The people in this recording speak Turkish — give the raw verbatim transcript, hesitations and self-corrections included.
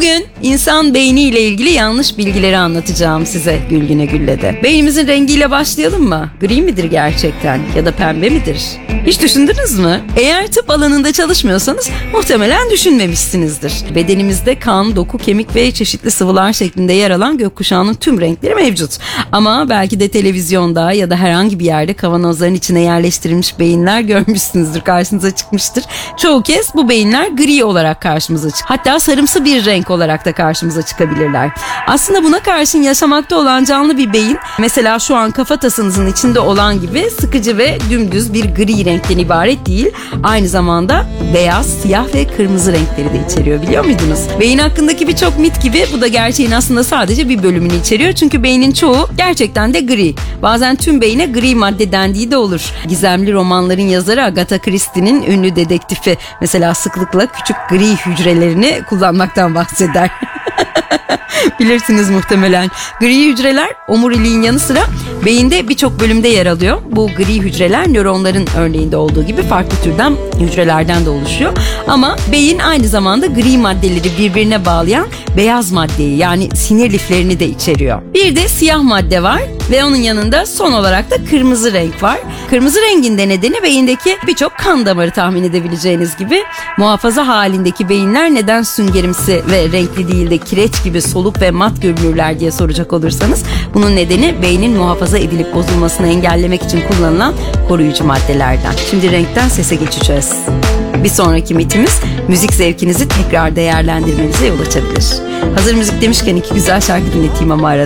Bugün insan beyni ile ilgili yanlış bilgileri anlatacağım size Gülgüne Gülle'de. Beynimizin rengiyle başlayalım mı? Gri midir gerçekten ya da pembe midir? Hiç düşündünüz mü? Eğer tıp alanında çalışmıyorsanız muhtemelen düşünmemişsinizdir. Bedenimizde kan, doku, kemik ve çeşitli sıvılar şeklinde yer alan gökkuşağının tüm renkleri mevcut. Ama belki de televizyonda ya da herhangi bir yerde kavanozların içine yerleştirilmiş beyinler görmüşsünüzdür, karşınıza çıkmıştır. Çoğu kez bu beyinler gri olarak karşımıza çıkıyor. Hatta sarımsı bir renk olarak da karşımıza çıkabilirler. Aslında buna karşın yaşamakta olan canlı bir beyin, mesela şu an kafatasınızın içinde olan gibi sıkıcı ve dümdüz bir gri renkten ibaret değil. Aynı zamanda beyaz, siyah ve kırmızı renkleri de içeriyor, biliyor muydunuz? Beyin hakkındaki birçok mit gibi bu da gerçeğin aslında sadece bir bölümünü içeriyor. Çünkü beynin çoğu gerçekten de gri. Bazen tüm beyine gri madde dendiği de olur. Gizemli romanların yazarı Agatha Christie'nin ünlü dedektifi mesela sıklıkla küçük gri hücrelerini kullanmaktan bahseder. Bilirsiniz muhtemelen. Gri hücreler omuriliğin yanı sıra beyinde birçok bölümde yer alıyor. Bu gri hücreler nöronların örneğinde olduğu gibi farklı türden hücrelerden de oluşuyor. Ama beyin aynı zamanda gri maddeleri birbirine bağlayan beyaz maddeyi, yani sinir liflerini de içeriyor. Bir de siyah madde var ve onun yanında son olarak da kırmızı renk var. Kırmızı rengin de nedeni beyindeki birçok kan damarı, tahmin edebileceğiniz gibi. Muhafaza halindeki beyinler neden süngerimsi ve renkli değil de kireç gibi soluk ve mat görünürler diye soracak olursanız, bunun nedeni beynin muhafaza edilip bozulmasını engellemek için kullanılan koruyucu maddelerden. Şimdi renkten sese geçeceğiz. Bir sonraki mitimiz müzik zevkinizi tekrar değerlendirmenize yol açabilir. Hazır müzik demişken iki güzel şarkı dinleteyim ama arada.